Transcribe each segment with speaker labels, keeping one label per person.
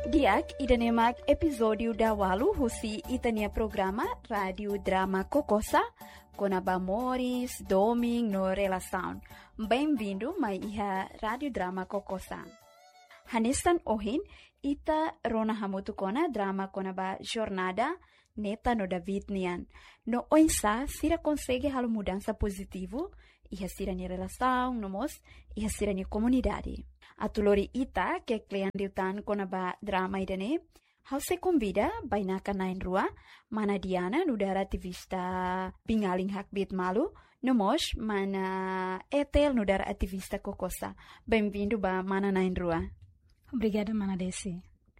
Speaker 1: Diak idanemak episódio da Walu husi itania programa Rádio Drama Kokosa Konaba Moris, Doming no Relação. Bem-vindo mai iha Rádio Drama Kokosa. Hanestan ohin ita rona hamutu kona drama konaba jornada neta no David nian. No oinsa sira consegue halo mudança positivo iha sira ni relação nomos iha sira ni comunidade. Atulori ita que klian diutan konaba drama idane hau se convida bainaka nain rua mana Diana nudara ativista pingaling hakbit malu nomos mana Etel nudara ativista kokosa. Bem-vindo ba mana nain rua.
Speaker 2: Obrigada, Mana Desi.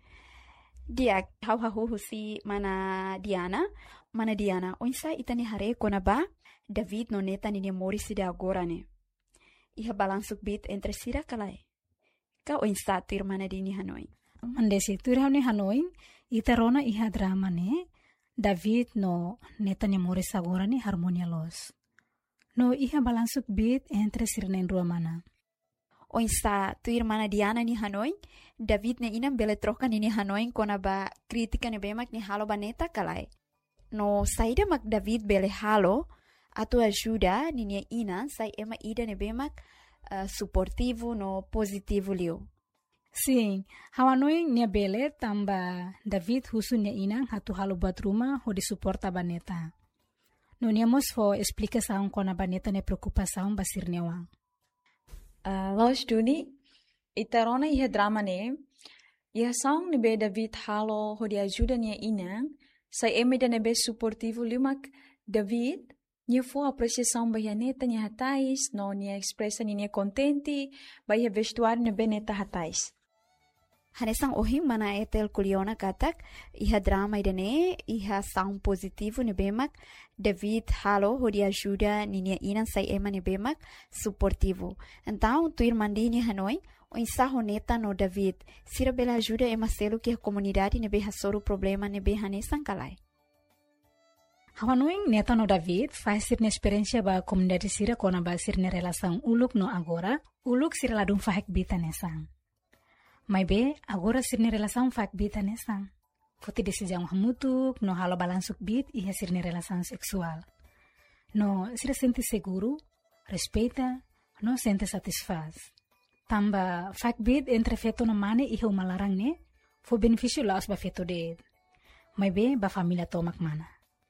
Speaker 1: Dia hau husi mana Diana. Mana Diana, onsa itani hare konaba David no neta ni mori sida agora ne. Iha balansuk bit entre sira kalai. Ka onsa tir mana dini Hanoi.
Speaker 2: Mana Desi, tur ni Hanoi, ita rona iha drama ne. David no neta ni mori sagora ne harmonia los. No iha balansuk bit entre sira nen rua mana.
Speaker 1: Onsa tuir mana Diana ni Hanoi, David ne inam bele troca ni Hanoi konaba kritika ne bemak ni halo baneta kalai. No saida mak David bele halo, atu ajuda ni ina sai ema ida ne bemak suportivo no positivo liu.
Speaker 2: Sim, Hanoi ne bele tamba David husu ne ina hatu halo buat rumah ho di suporta baneta. No niamos fo explicação kona baneta ne preocupação basir newang.
Speaker 3: Los Duni, itarona iha drama ne, iha saung nebe David halo ho di ajuda nia ina, sai emeda nebe suportivo limak David, nia fo apreciação bahia neta nia hatais, no nia expressa nia contenti, bahia vestuário nebe neta hatais.
Speaker 1: Hanesang ohim mana Etel kuliona katak, iha drama idane, iha saung positivo nebemak, David halo ho di ajuda ninia inan sai ema nebemak, suportivo. Então, tuir mandi ni Hanoi, o ensaho neta no David, sira bela ajuda ema selo que a comunidade nebe hasoro problema nebe hanesang kalai.
Speaker 2: Hanoi neta no David faz sir na experiência ba comunidade sira kona ba sir na relação uluk no agora, uluk sira ladung fahek bita nesang. Mai be, agora sirne relação fak bita nesang. Foti decisão hamutuk, no halo balansuk bit, iha sirne relação sexual. No sira sente seguro, respeita, no sente satisfaz. Tamba fak bit entre feto no mane iha umalarang ne, fo benefício laos ba feto de. Mai be, ba família tomak mana.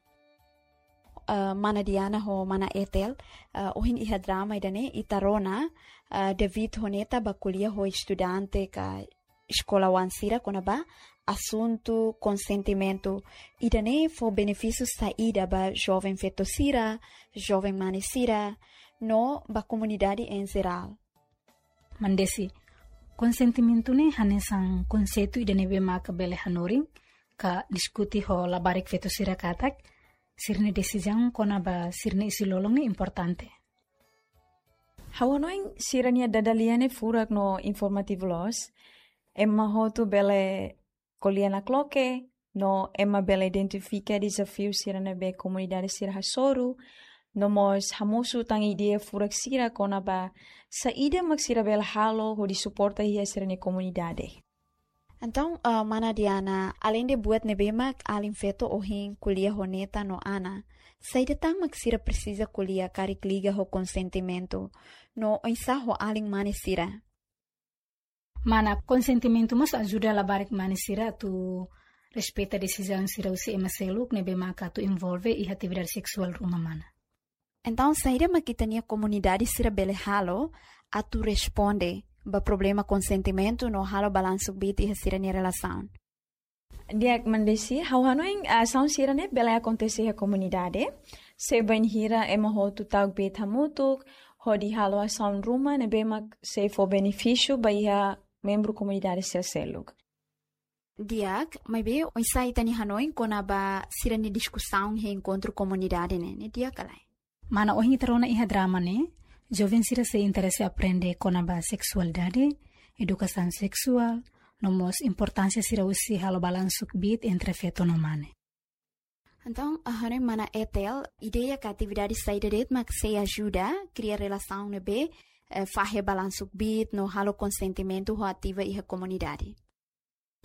Speaker 1: Mana Diana ho mana Etel, ohin iha drama idane itarona, David honeta ba kuliah ho estudante ka escola wansira konaba assunto consentimento idane fo benefícios saída ba jovem fetosira, jovem manesira, no ba comunidade em geral.
Speaker 2: Mandesi, consentimento ne hanesang konsetu idane be maka bele hanoring ka diskuti ho labarik fetosira katak, sirne decisão konaba sirne isi lolong ne importante.
Speaker 3: Hawanoing sirania dadaliane furak no informativo los, emma hotu bele koliana kloke, no emma bele identifica desafio sirane be comunidade sira hasoru, no mos hamosu tang idea furak sira konaba saída mak sira bele halo ho di suporta hia sirane comunidade.
Speaker 1: Então, mana Diana, além de buat nebemak alin feto ohin kuliah honeta no ana, saída tang maksira precisa kuliah karik liga ho consentimento, no oinsa ho alin manesira.
Speaker 2: Mana consentimento mas ajuda a labarik manesira tu respeita decisão sira usi emaseluk nebemak tu envolve e atividade sexual rumah mana.
Speaker 1: Então, saída makitania comunidade sira bele halo, a tu responde ba problema consentimento no halo balansuk bit iha sira ni relação.
Speaker 3: Diak mandesi, hawanoing saun sira ne bela acontece a comunidade, se bain hira ema ho tu tag bit hamutuk, ho di halo a saun ruma ne bemak se fo benefício ba iha membro comunidade sira seluk.
Speaker 1: Diak, mai be oinsa itani Hanoi konaba sira ni discussão he encontro comunidade ne diak alai.
Speaker 2: Mana ohin terona iha drama ne, jovem sira se interesse aprende konaba sexualidade, educação sexual, nomos importância sira usi halo balansuk bit entre feto no mane.
Speaker 1: Então, a mana Etel, ideia que a atividade saída de mas se ajuda criar relação nebe, faz balansuk bit no halo consentimento ho ativa e a comunidade.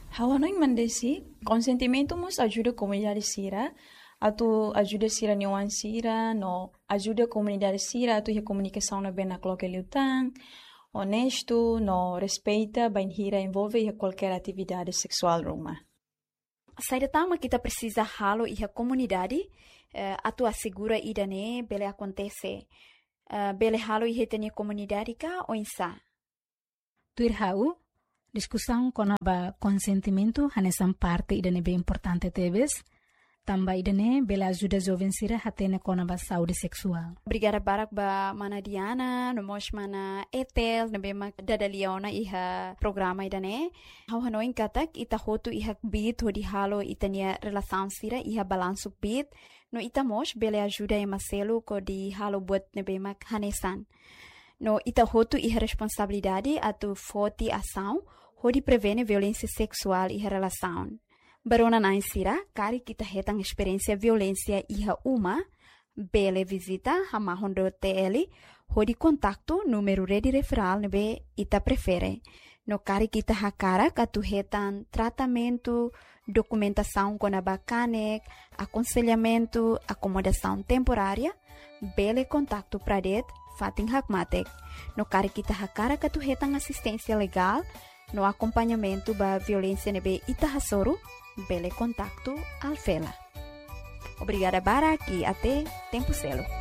Speaker 3: Hawa não mandesi, consentimento mos ajuda a comunidade sira, atu ajuda sira niwan sira, no ajuda a comunidade sira, atu a comunicação na bem na cloque liutang, honesto, no respeita, bem hira envolve qualquer atividade sexual ruma.
Speaker 1: Saída tama kita precisa halo a comunidade, atu assegura idane bele acontece, bele halo tenia comunidade ka ou insa.
Speaker 2: Tuir hau, discussão com a consentimento hanesan parte idane bem importante teves, também idane bele ajuda jovem sira hatene com a saúde sexual.
Speaker 1: Obrigada barak ba mana Diana, nomos mana Etel, nabe mak dadaliona iha programa idane. Hau hanoin katak ita hotu iha bit hodi halo itania relação sira iha balanço bit, no ita mos bele ajuda e maselo ko di halo buat nabe mak hanesan. No ita hotu iha responsabilidade atu forte ação hodi prevene violência sexual iha relação. Barona na insira, kari kita hetang experiência violência iha uma, bele visita hamahondo TL, hodi contacto número rede referral nebe ita prefere. No kari kita hakara katu hetan tratamento, documentação com a bacanek, aconselhamento, acomodação temporária, bele contacto pradet, fatin hakmatek. No kari kita hakara katu hetan assistência legal, no acompanhamento ba violência nebe ita hasoro, bele contacto alfela. Obrigada Barak e até tempo celo.